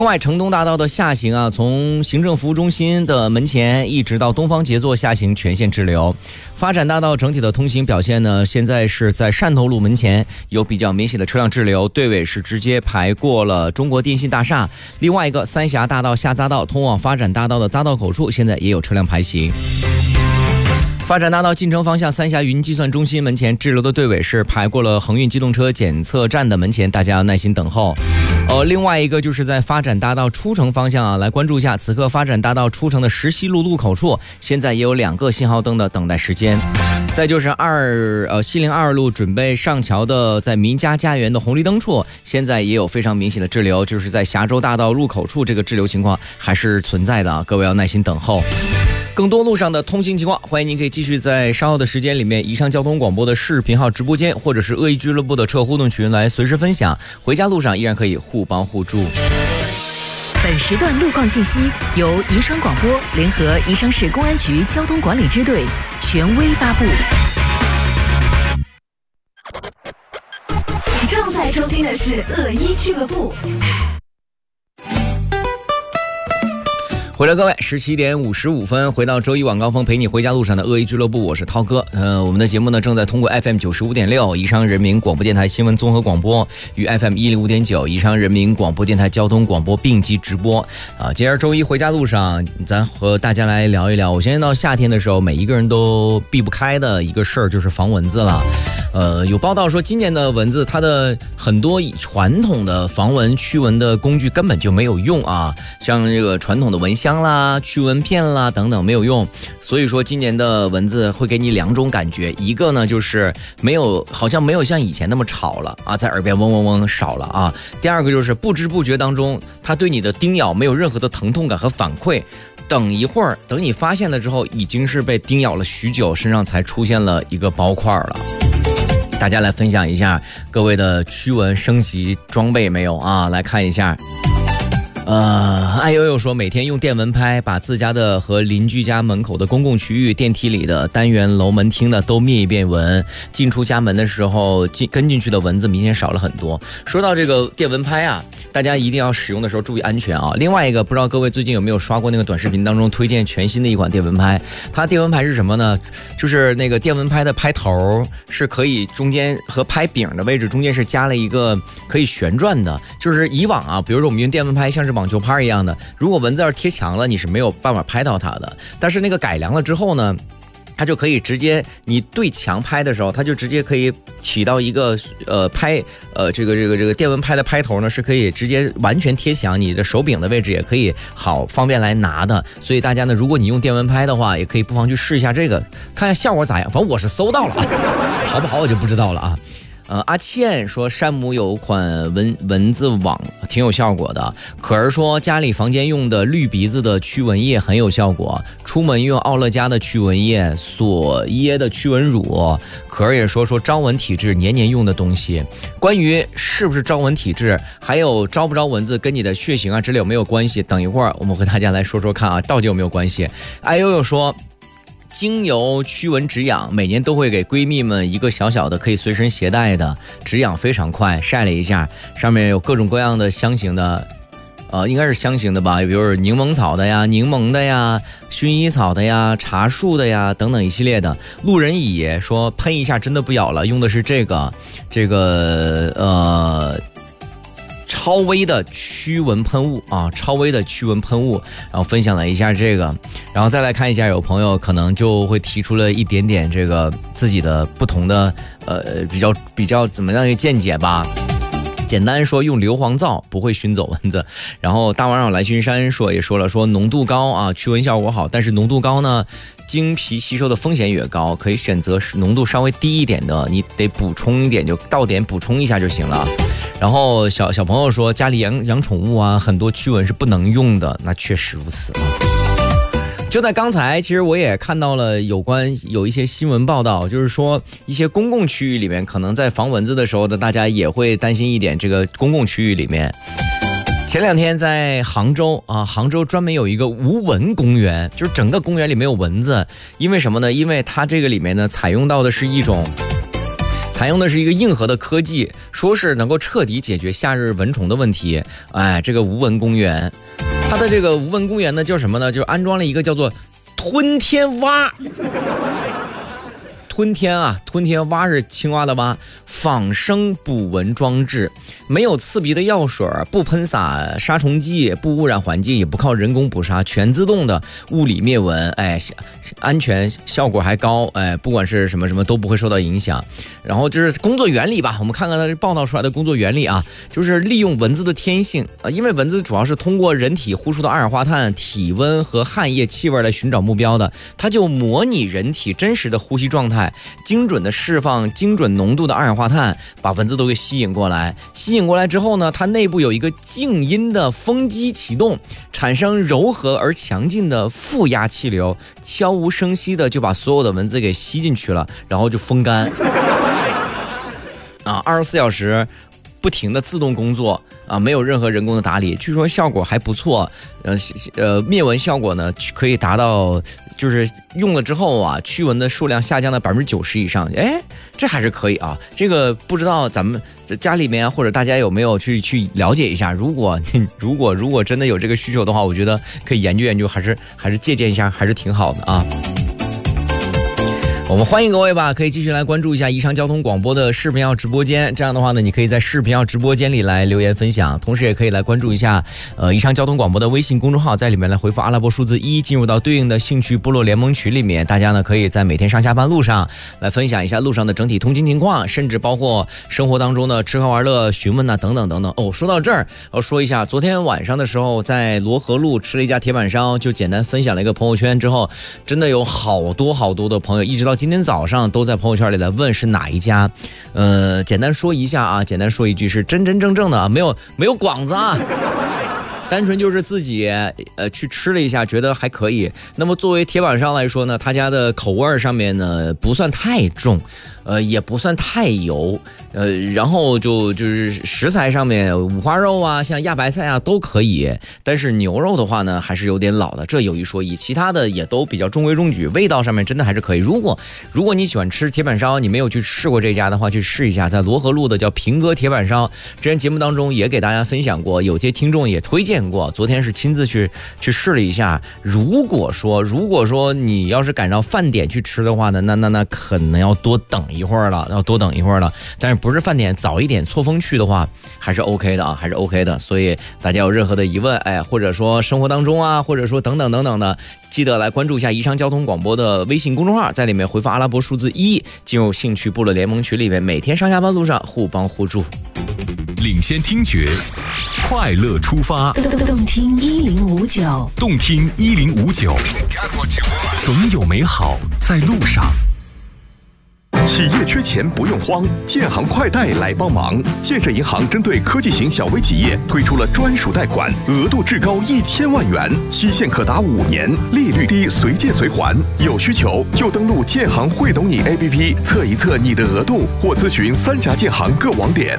另外，城东大道的下行啊，从行政服务中心的门前一直到东方杰作下行全线滞留。发展大道整体的通行表现呢，现在是在汕头路门前有比较明显的车辆滞留，队尾是直接排过了中国电信大厦。另外一个三峡大道下匝道通往发展大道的匝道口处，现在也有车辆排行。发展大道进城方向三峡云计算中心门前滞留的队尾是排过了恒运机动车检测站的门前，大家要耐心等候。另外一个就是在发展大道出城方向啊，来关注一下，此刻发展大道出城的石溪路路口处，现在也有2个信号灯的等待时间。再就是西陵2路准备上桥的在民家家园的红绿灯处，现在也有非常明显的滞留，就是在峡州大道入口处，这个滞留情况还是存在的啊，各位要耐心等候。更多路上的通行情况，欢迎您可以继续在稍后的时间里面，以上交通广播的视频号直播间，或者是恶意俱乐部的车友互动群来随时分享。回家路上依然可以互帮互助。 本时段路况信息由宜昌广播联合宜昌市公安局交通管理支队权威发布。 你正在收听的是恶意俱乐部。 回来各位，17点55分，回到周一晚高峰陪你回家路上的恶意俱乐部，我是涛哥。我们的节目呢正在通过 FM 95.6宜昌人民广播电台新闻综合广播与 FM 105.9宜昌人民广播电台交通广播并机直播啊。今儿周一回家路上，咱和大家来聊一聊。我相信到夏天的时候，每一个人都避不开的一个事儿就是防蚊子了。有报道说，今年的蚊子它的很多传统的防蚊驱蚊的工具根本就没有用啊，像这个传统的蚊香啦、驱蚊片啦等等没有用，所以说今年的蚊子会给你2种感觉，一个呢就是好像没有像以前那么吵了啊，在耳边嗡嗡嗡少了啊。第二个就是不知不觉当中，它对你的叮咬没有任何的疼痛感和反馈。等一会儿，等你发现了之后，已经是被叮咬了许久，身上才出现了一个包块了。大家来分享一下各位的驱蚊升级装备没有啊？来看一下。爱悠悠说，每天用电蚊拍把自家的和邻居家门口的公共区域、电梯里的、单元楼门厅的都灭一遍蚊，进出家门的时候跟进去的蚊子明显少了很多。说到这个电蚊拍啊，大家一定要使用的时候注意安全啊。另外一个，不知道各位最近有没有刷过那个短视频当中推荐全新的一款电蚊拍，它电蚊拍是什么呢？就是那个电蚊拍的拍头是可以中间和拍柄的位置中间是加了一个可以旋转的，就是以往啊，比如说我们用电蚊拍像是网球拍一样的，如果蚊子要是贴墙了，你是没有办法拍到它的。但是那个改良了之后呢，它就可以直接你对墙拍的时候，它就直接可以起到一个这个电蚊拍的拍头呢，是可以直接完全贴墙，你的手柄的位置也可以好方便来拿的。所以大家呢，如果你用电蚊拍的话，也可以不妨去试一下这个，看下效果咋样。反正我是搜到了，好不好我就不知道了啊。阿倩说，山姆有款蚊子网挺有效果的。可儿说，家里房间用的绿鼻子的驱蚊液很有效果，出门用奥乐家的驱蚊液，索耶的驱蚊乳。可儿也说招蚊体质年年用的东西。关于是不是招蚊体质，还有招不招蚊子跟你的血型啊之类有没有关系，等一会儿我们和大家来说说看啊，到底有没有关系。哎呦呦说，精油驱蚊止痒，每年都会给闺蜜们一个小小的可以随身携带的，止痒非常快。晒了一下，上面有各种各样的香型的，应该是香型的吧，比如柠檬草的呀、柠檬的呀、薰衣草的呀、茶树的呀等等一系列的。路人乙说，喷一下真的不咬了，用的是这个超微的驱蚊喷雾啊，超微的驱蚊喷雾，然后分享了一下这个，然后再来看一下，有朋友可能就会提出了一点点这个自己的不同的比较怎么样的见解吧。简单说，用硫磺皂不会熏走蚊子。然后大王让来巡山也说了，说浓度高啊，驱蚊效果好，但是浓度高呢，经皮吸收的风险越高，可以选择浓度稍微低一点的，你得补充一点，就到点补充一下就行了。然后小朋友说，家里养宠物啊，很多驱蚊是不能用的，那确实如此。就在刚才，其实我也看到了有一些新闻报道，就是说一些公共区域里面，可能在防蚊子的时候呢，大家也会担心一点，这个公共区域里面。前2天在杭州啊，杭州专门有一个无蚊公园，就是整个公园里没有蚊子，因为什么呢？因为它这个里面呢，采用到的是一种采用的是一个硬核的科技，说是能够彻底解决夏日蚊虫的问题。这个无蚊公园，它的这个无蚊公园呢叫什么呢？就是安装了一个叫做吞天蛙。吞天蛙是青蛙的蛙，仿生捕蚊装置，没有刺鼻的药水，不喷洒杀虫剂，不污染环境，也不靠人工捕杀，全自动的物理灭蚊，安全效果还高，不管是什么都不会受到影响。然后就是工作原理吧，我们看看它报道出来的工作原理啊，就是利用蚊子的天性因为蚊子主要是通过人体呼出的二氧化碳、体温和汗液气味来寻找目标的，它就模拟人体真实的呼吸状态，精准的释放精准浓度的二氧化碳，把蚊子都给吸引过来。吸引过来之后呢，它内部有一个静音的风机启动，产生柔和而强劲的负压气流，悄无声息的就把所有的蚊子给吸进去了，然后就风干24小时不停的自动工作没有任何人工的打理，据说效果还不错。灭蚊效果呢可以达到，就是用了之后驱蚊的数量下降到90%以上。这还是可以啊。这个不知道咱们家里面或者大家有没有去了解一下？如果真的有这个需求的话，我觉得可以研究研究，还是借鉴一下，还是挺好的啊。我们欢迎各位吧，可以继续来关注一下宜昌交通广播的视频号直播间。这样的话呢，你可以在视频号直播间里来留言分享，同时也可以来关注一下宜昌交通广播的微信公众号，在里面来回复阿拉伯数字1，进入到对应的兴趣部落联盟群里面。大家呢可以在每天上下班路上来分享一下路上的整体通勤情况，甚至包括生活当中的吃喝玩乐询问等等。说到这儿要说一下，昨天晚上的时候在罗河路吃了一家铁板烧，就简单分享了一个朋友圈之后，真的有好多的朋友一直到今天早上都在朋友圈里来问是哪一家。简单说一下简单说一句，是真正的没有广子单纯就是自己去吃了一下，觉得还可以。那么作为铁板烧来说呢，他家的口味上面呢不算太重，也不算太油，然后就是食材上面五花肉像亚白菜都可以，但是牛肉的话呢还是有点老的，这有一说一。其他的也都比较中规中矩，味道上面真的还是可以。如果你喜欢吃铁板烧，你没有去试过这家的话，去试一下，在罗河路的叫平哥铁板烧。之前节目当中也给大家分享过，有些听众也推荐过，昨天是亲自去试了一下。如果说你要是赶上饭点去吃的话呢，那可能要多等一会儿了，但是不是饭点早一点错峰去的话，还是 OK 的还是 OK 的。所以大家有任何的疑问或者说生活当中或者说等等的，记得来关注一下宜昌交通广播的微信公众号，在里面回复阿拉伯数字1，进入兴趣部落联盟群里面，每天上下班路上互帮互助。 领先听觉，快乐出发， 动听1059， 动听1059，总有美好在路上。企业缺钱不用慌，建行快贷来帮忙。建设银行针对科技型小微企业推出了专属贷款，额度至高1000万元，期限可达5年，利率低，随借随还。有需求就登录建行会懂你 APP 测一测你的额度，或咨询3家建行各网点。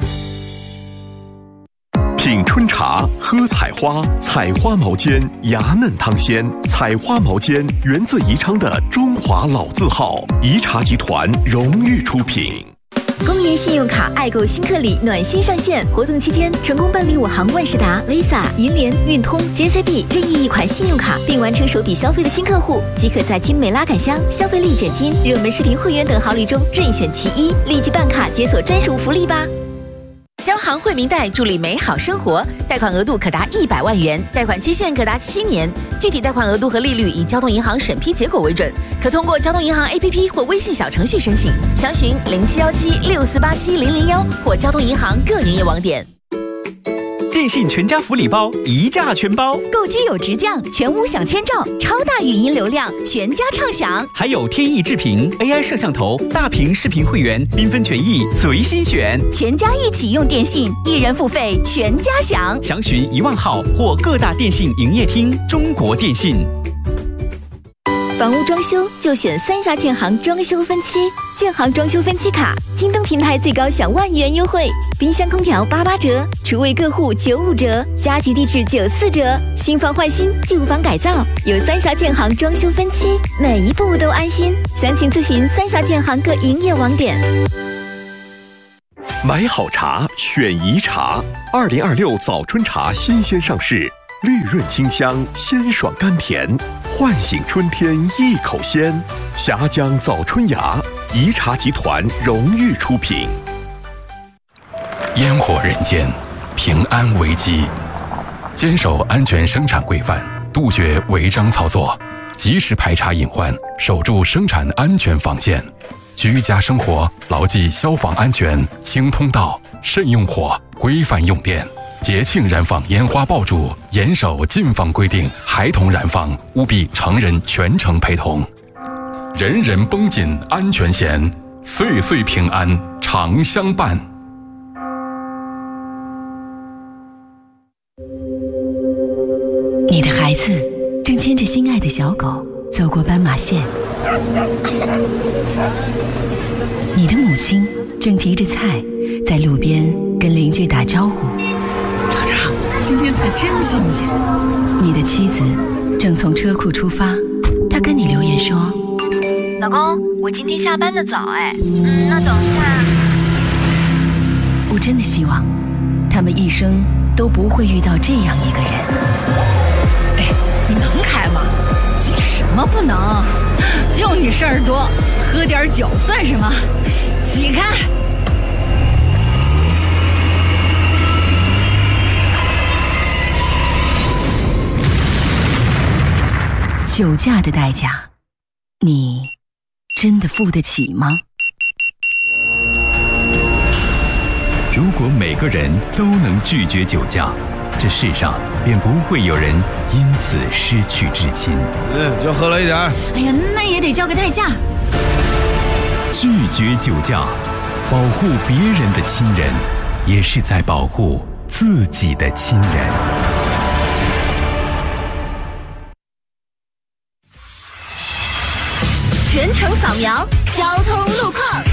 品春茶，喝采花，采花毛尖，芽嫩汤鲜。采花毛尖源自宜昌的中华老字号，宜茶集团荣誉出品。 公园信用卡爱购新客礼暖心上线，活动期间成功办理我行万事达、Visa、银联、运通、JCB 任意一款信用卡，并完成首笔消费的新客户，即可在精美拉杆箱、消费立减金、热门视频会员等好礼中任选其一，立即办卡解锁专属福利吧！ 交行惠民贷助力美好生活，贷款额度可达100万元，贷款期限可达7年，具体贷款额度和利率以交通银行审批结果为准，可通过交通银行 APP 或微信小程序申请，详询071764870001或交通银行各营业网点。 电信全家福利包，一价全包， 购机有直降，全屋享千兆，超大语音流量，全家畅享。 还有天翼智屏 AI 摄像头，大屏视频会员，缤纷权益随心选。 全家一起用电信，一人付费全家享。 详询1万号或各大电信营业厅。中国电信。 房屋装修就选3峡建行装修分期，建行装修分期卡，京东平台最高享1万元优惠，冰箱空调88折，厨卫各户95折，家居地质94折，新房换新，旧房改造，有3峡建行装修分期，每一步都安心。详情咨询3峡建行各营业网点。 买好茶，选宜茶。2026早春茶新鲜上市，绿润清香，鲜爽甘甜，唤醒春天一口鲜。峡江早春芽，宜茶集团荣誉出品。 烟火人间，平安危机，坚守安全生产规范，杜绝违章操作，及时排查隐患，守住生产安全防线。居家生活牢记消防安全，清通道，慎用火，规范用电。节庆燃放烟花爆竹，严守禁放规定，孩童燃放务必成人全程陪同。人人绷紧安全弦，岁岁平安常相伴。 你的孩子正牵着心爱的小狗走过斑马线，你的母亲正提着菜在路边跟邻居打招呼。 厂长，今天菜真新鲜。 你的妻子正从车库出发，她跟你留言说： 老公，我今天下班的早那等一下。 我真的希望他们一生都不会遇到这样一个人。 你能开吗？ 急什么不能？ 就你事儿多，喝点酒算什么？挤开！ 酒驾的代价，你真的付得起吗？ 如果每个人都能拒绝酒驾，这世上便不会有人因此失去至亲。 就喝了一点。 哎呀，那也得交个代价。 拒绝酒驾，保护别人的亲人，也是在保护自己的亲人。 全程扫描交通路况。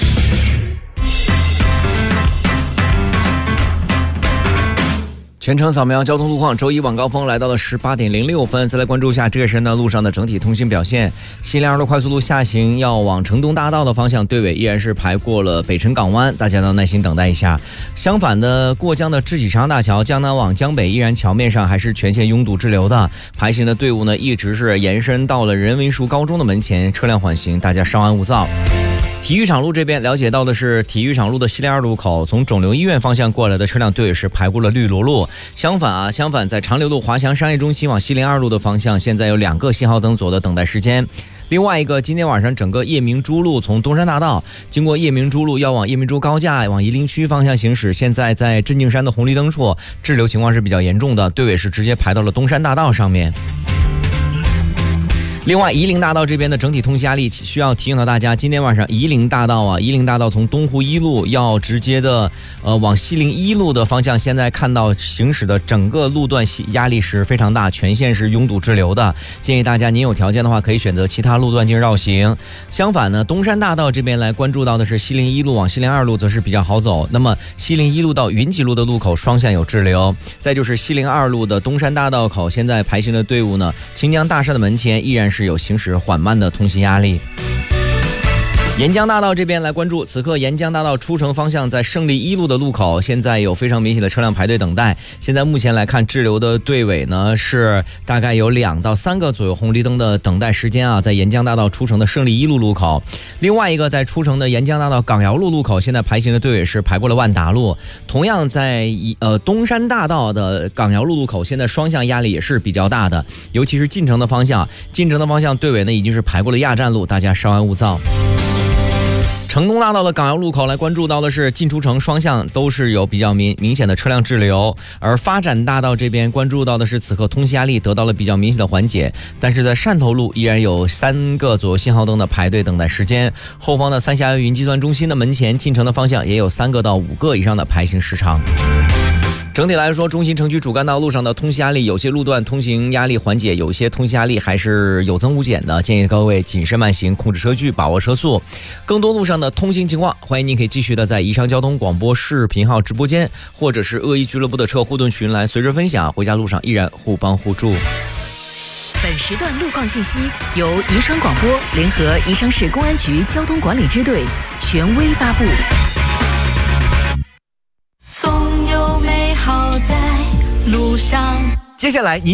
全程扫描交通路况，周一晚高峰来到了18点06分。再来关注一下这个时呢路上的整体通行表现。西林2路快速路下行要往城东大道的方向，队尾依然是排过了北辰港湾，大家要耐心等待一下。相反的，过江的知己长大桥江南往江北依然桥面上还是全线拥堵滞留的，排行的队伍呢一直是延伸到了人文树高中的门前，车辆缓行，大家稍安勿躁。体育场路这边了解到的是，体育场路的西林2路口从肿瘤医院方向过来的车辆队是排过了绿萝路。相反在长流路华强商业中心往西林2路的方向，现在有2个信号灯左的等待时间。另外一个，今天晚上整个夜明珠路从东山大道经过夜明珠路要往夜明珠高架往夷陵区方向行驶，现在在镇静山的红绿灯处滞留情况是比较严重的，队尾是直接排到了东山大道上面。另外，夷陵大道这边的整体通行压力需要提醒到大家，今天晚上夷陵大道从东湖一路要直接的往西陵一路的方向，现在看到行驶的整个路段压力是非常大，全线是拥堵滞留的。建议大家您有条件的话可以选择其他路段进行绕行。相反呢，东山大道这边来关注到的是西陵一路往西陵2路则是比较好走。那么西陵一路到云集路的路口双向有滞留。再就是西陵2路的东山大道口，现在排行的队伍呢，清江大厦的门前依然是有行驶缓慢的通行压力。沿江大道这边来关注，此刻沿江大道出城方向在胜利一路的路口，现在有非常明显的车辆排队等待。现在目前来看，滞留的队尾呢是大概有2到3个左右红绿灯的等待时间啊，在沿江大道出城的胜利一路路口。另外一个在出城的沿江大道港窑路路口，现在排行的队尾是排过了万达路。同样在东山大道的港窑路路口，现在双向压力也是比较大的，尤其是进城的方向队尾呢已经是排过了亚站路，大家稍安勿躁。城东大道的港窑路口来关注到的是，进出城双向都是有比较明显的车辆滞留，而发展大道这边关注到的是，此刻通行压力得到了比较明显的缓解，但是在汕头路依然有3个左右信号灯的排队等待时间，后方的三峡云计算中心的门前进城的方向也有3个到5个以上的排行时长。整体来说，中心城区主干道路上的通行压力，有些路段通行压力缓解，有些通行压力还是有增无减的，建议各位谨慎慢行，控制车距，把握车速。更多路上的通行情况，欢迎您可以继续的在宜昌交通广播视频号直播间，或者是恶意俱乐部的车互动群来随时分享。回家路上依然互帮互助。 本时段路况信息由宜昌广播联合宜昌市公安局交通管理支队权威发布。 路上。 接下来